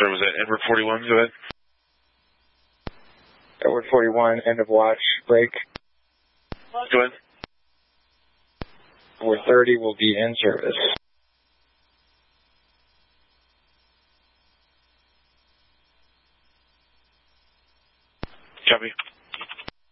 Sorry, was that Edward 41? Go ahead. Edward 41, end of watch, break. Go ahead. Edward 30 will be in service. Copy.